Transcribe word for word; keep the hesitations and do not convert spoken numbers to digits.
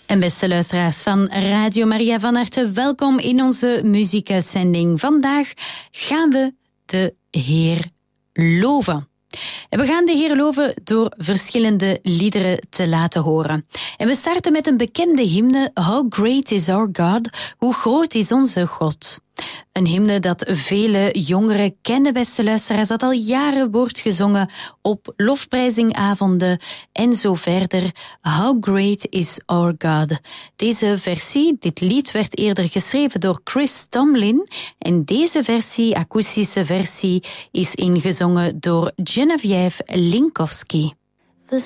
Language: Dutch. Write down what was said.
En beste luisteraars van Radio Maria, van harte welkom in onze muziekuitzending. Vandaag gaan we de Heer loven. En we gaan de Heer loven door verschillende liederen te laten horen. En we starten met een bekende hymne, How Great is Our God, hoe groot is onze God. Een hymne dat vele jongeren kennen, beste luisteraars, dat al jaren wordt gezongen op lofprijzingavonden en zo verder. How Great is Our God. Deze versie, dit lied werd eerder geschreven door Chris Tomlin en deze versie, akoestische versie, is ingezongen door Genevieve Linkowski.